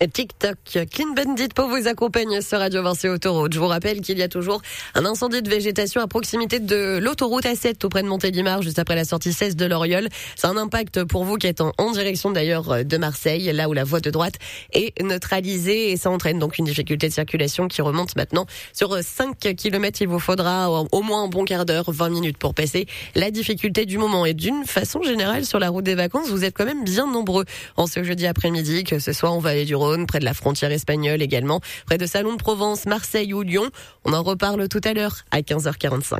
TikTok, Clean Bandit pour vous accompagner sur Radio Vinci Autoroute. Je vous rappelle qu'il y a toujours un incendie de végétation à proximité de l'autoroute A7 auprès de Montélimar, juste après la sortie 16 de l'Oriol. C'est un impact pour vous qui êtes en direction d'ailleurs de Marseille, là où la voie de droite est neutralisée et ça entraîne donc une difficulté de circulation qui remonte maintenant sur 5 km. Il vous faudra au moins un bon quart d'heure, 20 minutes pour passer la difficulté du moment. Et d'une façon générale, sur la route des vacances, vous êtes quand même bien nombreux en ce jeudi après-midi, que ce soit en Vallée du Rhône, près de la frontière espagnole également, près de Salon de Provence, Marseille ou Lyon. On en reparle tout à l'heure à 15h45.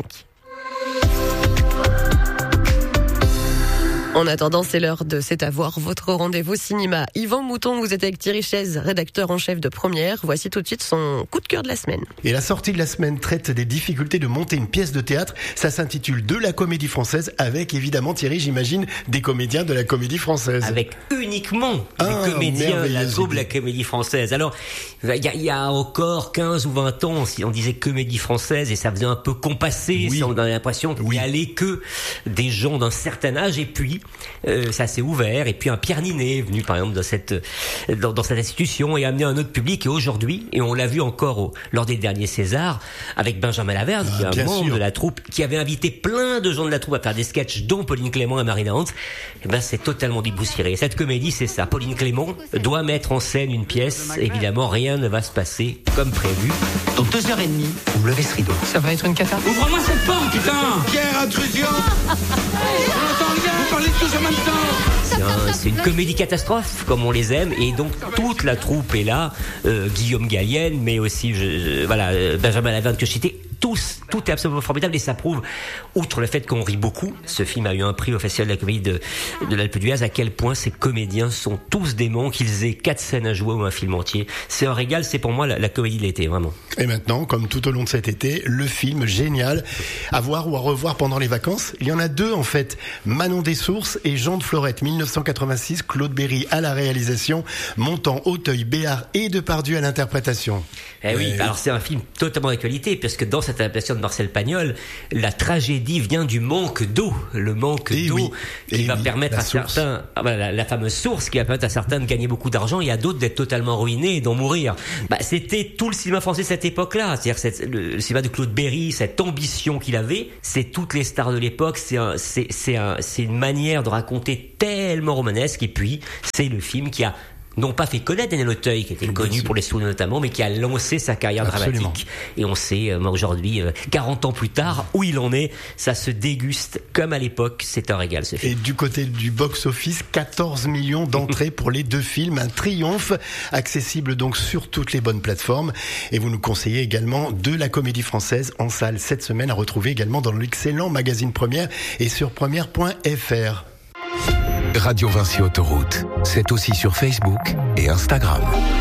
En attendant, c'est l'heure de C'est à voir, votre rendez-vous cinéma. Yvan Mouton, vous êtes avec Thierry Chaise, rédacteur en chef de Première. Voici tout de suite son coup de cœur de la semaine. Et la sortie de la semaine traite des difficultés de monter une pièce de théâtre. Ça s'intitule De la Comédie Française, avec évidemment, Thierry, j'imagine, des comédiens de la Comédie Française. Avec uniquement des comédiens de la troupe de la Comédie Française. Alors, il y a encore 15 ou 20 ans, on disait Comédie Française et ça faisait un peu compasser. Oui. On avait l'impression qu'il n'y allait que des gens d'un certain âge. Et puis, ça s'est ouvert. Et puis, un Pierre Ninet est venu, par exemple, dans cette institution et a amené un autre public. Et aujourd'hui, et on l'a vu encore lors des derniers Césars, avec Benjamin Laverne, qui est un membre de la troupe, qui avait invité plein de gens de la troupe à faire des sketchs, dont Pauline Clément et Marina Hans. Et ben, c'est totalement dépoussiéré. Cette comédie, c'est ça. Pauline Clément doit mettre en scène une pièce. Évidemment, rien ne va se passer comme prévu. Dans 2h30, vous levez ce rideau. Ça va être une cata. Ouvre-moi cette porte, putain! Pierre, intrusion! On entend rien, vous parlez tous en même temps! C'est une comédie catastrophe, comme on les aime, et donc toute la troupe est là. Guillaume Gallienne, mais aussi Benjamin Laverne que je citais. Tout est absolument formidable et ça prouve, outre le fait qu'on rit beaucoup, ce film a eu un prix au Festival de la Comédie de l'Alpe d'Huez, à quel point ces comédiens sont tous démons, qu'ils aient 4 scènes à jouer ou un film entier. C'est un régal, c'est pour moi la comédie de l'été, vraiment. Et maintenant, comme tout au long de cet été, le film génial à voir ou à revoir pendant les vacances. Il y en a 2 en fait, Manon Dessources et Jean de Florette, 1986, Claude Berry à la réalisation, Montand, Auteuil, Béard et Depardieu à l'interprétation. Oui, alors c'est un film totalement d'actualité, parce que dans cette adaptation de Marcel Pagnol, la tragédie vient du manque d'eau, le manque d'eau qui va permettre à certains, la fameuse source qui va permettre à certains de gagner beaucoup d'argent et à d'autres d'être totalement ruinés et d'en mourir. C'était tout le cinéma français de cette époque-là, c'est-à-dire le cinéma de Claude Berry, cette ambition qu'il avait, c'est toutes les stars de l'époque, c'est une manière de raconter tellement romanesque, et puis c'est le film qui a non pas fait connaître Daniel Auteuil, qui était connu pour les Sous notamment, mais qui a lancé sa carrière dramatique. Et on sait aujourd'hui, 40 ans plus tard, où il en est. Ça se déguste comme à l'époque. C'est un régal, ce film. Et du côté du box-office, 14 millions d'entrées pour les 2 films. Un triomphe, accessible donc sur toutes les bonnes plateformes. Et vous nous conseillez également De la Comédie Française en salle cette semaine, à retrouver également dans l'excellent magazine Première et sur première.fr. Radio Vinci Autoroute, c'est aussi sur Facebook et Instagram.